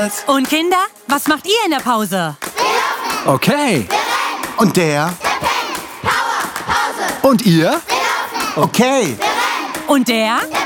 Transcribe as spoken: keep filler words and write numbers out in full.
was? Und Kinder, was macht ihr in der Pause? Okay. Und der? Und ihr? Okay. Und der?